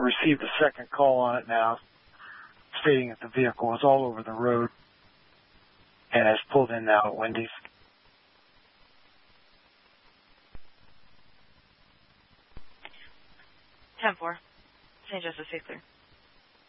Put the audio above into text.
received a second call on it now, stating that the vehicle is all over the road and has pulled in now at Wendy's. 10-4. St. Joseph, stay clear.